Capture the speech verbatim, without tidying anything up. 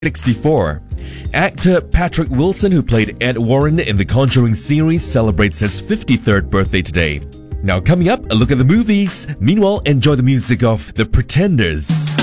sixty-four. Actor Patrick Wilson, who played Ed Warren in the Conjuring series, celebrates his fifty-third birthday today. Now coming up, a look at the movies. Meanwhile, enjoy the music of The Pretenders.